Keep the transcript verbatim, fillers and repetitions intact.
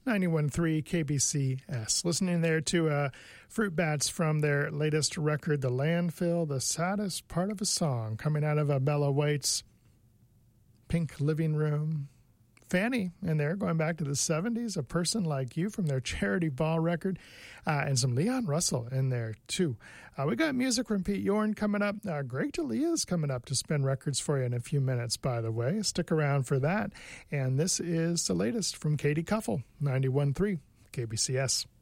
ninety-one point three K B C S. Listening there to uh, Fruit Bats from their latest record, The Landfill, the saddest part of a song, coming out of a Bella Waite's Pink Living Room. Fanny in there, going back to the seventies, A Person Like You from their Charity Ball record, uh, and some Leon Russell in there too. Uh, we got music from Pete Yorn coming up. Uh, Greg D'Elia is coming up to spin records for you in a few minutes, by the way. Stick around for that. And this is the latest from Katie Kuffel, ninety-one point three K B C S.